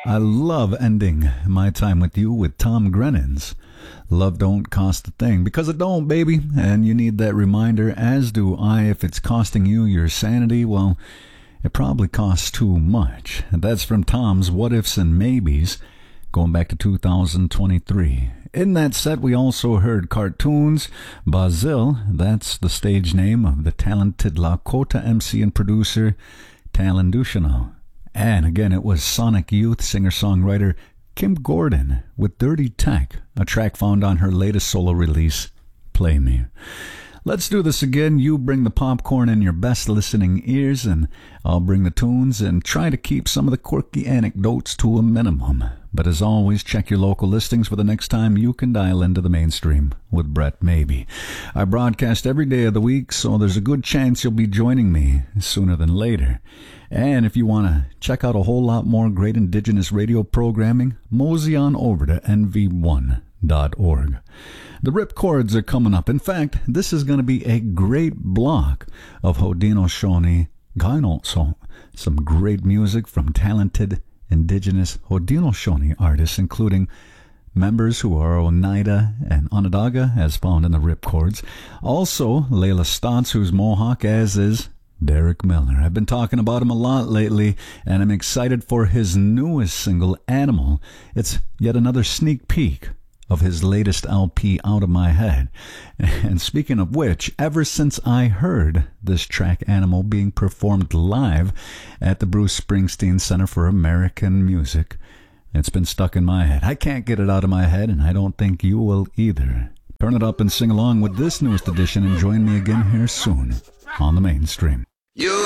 I love ending my time with you with Tom Grennan's Love Don't Cost a Thing, because it don't, baby, and you need that reminder, as do I. If it's costing you your sanity, well, it probably costs too much. And that's from Tom's What Ifs and Maybes, going back to 2023. In that set, we also heard Cartoons, Bazil, that's the stage name of the talented Lakota MC and producer, Talon Ducheneau. And again, it was Sonic Youth singer-songwriter Kim Gordon with Dirty Tech, a track found on her latest solo release, Play Me. Let's do this again. You bring the popcorn and your best listening ears, and I'll bring the tunes and try to keep some of the quirky anecdotes to a minimum. But as always, check your local listings for the next time you can dial into the mainstream with Brett Maybe. I broadcast every day of the week, so there's a good chance you'll be joining me sooner than later. And if you want to check out a whole lot more great Indigenous radio programming, mosey on over to nv1.org. The Ripcords are coming up. In fact, this is going to be a great block of Haudenosaunee Gainotso. Some great music from talented Indigenous Haudenosaunee artists, including members who are Oneida and Onondaga, as found in the Ripcords. Also, Layla Stotts, who's Mohawk, as is Derek Milner. I've been talking about him a lot lately, and I'm excited for his newest single, Animal. It's yet another sneak peek of his latest LP, Out of My Head. And speaking of which, ever since I heard this track, Animal, being performed live at the Bruce Springsteen Center for American Music, it's been stuck in my head. I can't get it out of my head, and I don't think you will either. Turn it up and sing along with this newest edition, and join me again here soon on the mainstream.